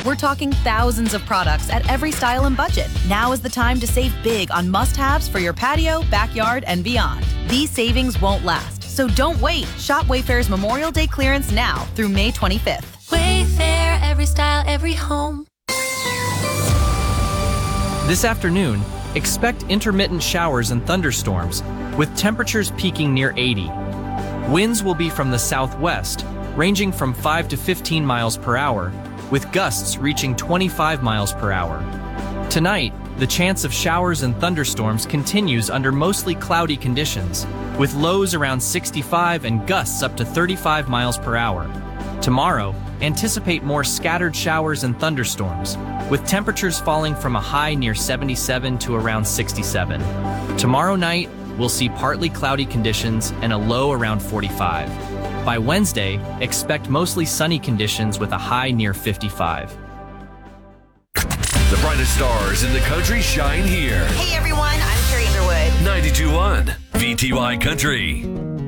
We're talking thousands of products at every style and budget. Now is the time to save big on must-haves for your patio, backyard, and beyond. These savings won't last, so don't wait. Shop Wayfair's Memorial Day clearance now through May 25th. Wayfair, every style, every home. This afternoon, expect intermittent showers and thunderstorms, with temperatures peaking near 80. Winds will be from the southwest, ranging from 5 to 15 miles per hour, with gusts reaching 25 miles per hour. Tonight, the chance of showers and thunderstorms continues under mostly cloudy conditions, with lows around 65 and gusts up to 35 miles per hour. Tomorrow, anticipate more scattered showers and thunderstorms, with temperatures falling from a high near 77 to around 67. Tomorrow night, we'll see partly cloudy conditions and a low around 45. By Wednesday, expect mostly sunny conditions with a high near 55. The brightest stars in the country shine here. Hey everyone, I'm Carrie Underwood. 92.1 VTY Country.